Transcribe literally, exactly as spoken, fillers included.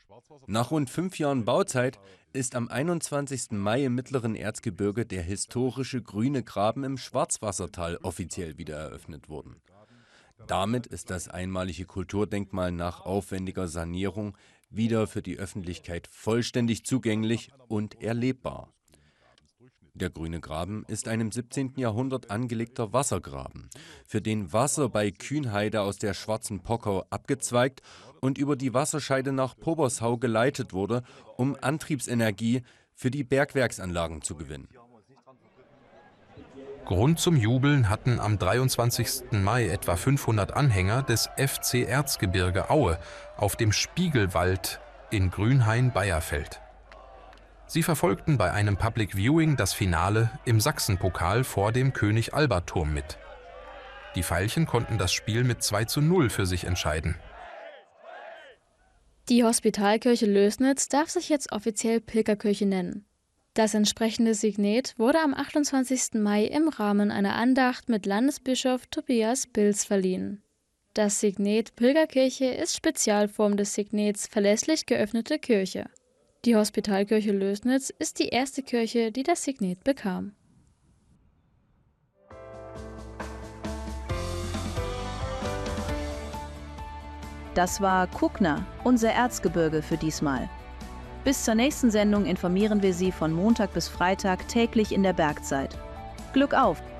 Nach rund fünf Jahren Bauzeit ist am einundzwanzigsten Mai im Mittleren Erzgebirge der historische Grüne Graben im Schwarzwassertal offiziell wieder eröffnet worden. Damit ist das einmalige Kulturdenkmal nach aufwendiger Sanierung wieder für die Öffentlichkeit vollständig zugänglich und erlebbar. Der Grüne Graben ist ein im siebzehnten Jahrhundert angelegter Wassergraben, für den Wasser bei Kühnheide aus der Schwarzen Pockau abgezweigt und über die Wasserscheide nach Pobershau geleitet wurde, um Antriebsenergie für die Bergwerksanlagen zu gewinnen. Grund zum Jubeln hatten am dreiundzwanzigsten Mai etwa fünfhundert Anhänger des F C Erzgebirge Aue auf dem Spiegelwald in Grünhain-Beierfeld. Sie verfolgten bei einem Public Viewing das Finale im Sachsenpokal vor dem König-Albert-Turm mit. Die Veilchen konnten das Spiel mit zwei zu null für sich entscheiden. Die Hospitalkirche Lößnitz darf sich jetzt offiziell Pilgerkirche nennen. Das entsprechende Signet wurde am achtundzwanzigsten Mai im Rahmen einer Andacht mit Landesbischof Tobias Bilz verliehen. Das Signet Pilgerkirche ist Spezialform des Signets Verlässlich geöffnete Kirche. Die Hospitalkirche Lößnitz ist die erste Kirche, die das Signet bekam. Das war Kuckner, unser Erzgebirge für diesmal. Bis zur nächsten Sendung informieren wir Sie von Montag bis Freitag täglich in der Bergzeit. Glück auf!